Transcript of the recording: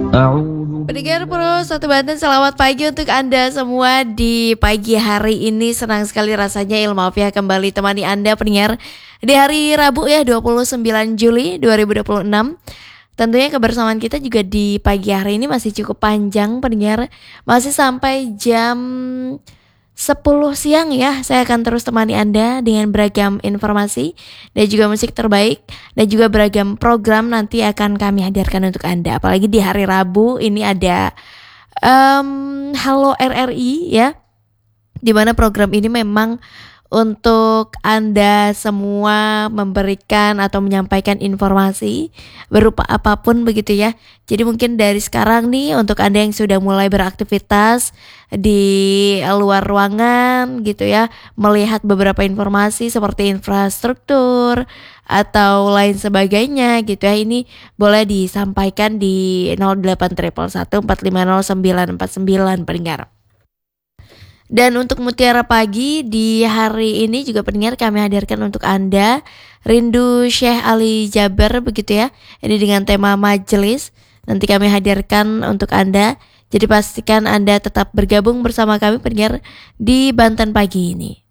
Pendengar Pro Satu Banten, selamat pagi untuk Anda semua di pagi hari ini. Senang sekali rasanya Ilmu Afiah kembali temani Anda pendengar di hari Rabu ya 29 Juli 2026. Tentunya kebersamaan kita juga di pagi hari ini masih cukup panjang pendengar. Masih sampai jam 10 siang ya. Saya akan terus temani Anda dengan beragam informasi dan juga musik terbaik dan juga beragam program nanti akan kami hadirkan untuk Anda. Apalagi di hari Rabu ini ada Halo RRI ya, dimana program ini memang untuk Anda semua memberikan atau menyampaikan informasi berupa apapun begitu ya. Jadi mungkin dari sekarang nih untuk Anda yang sudah mulai beraktivitas di luar ruangan gitu ya, melihat beberapa informasi seperti infrastruktur atau lain sebagainya gitu ya, ini boleh disampaikan di 0811150949 pendengar. Dan untuk Mutiara Pagi di hari ini juga pendengar kami hadirkan untuk Anda Rindu Syekh Ali Jaber begitu ya. Ini dengan tema majelis nanti kami hadirkan untuk Anda. Jadi pastikan Anda tetap bergabung bersama kami pendengar di Banten Pagi ini.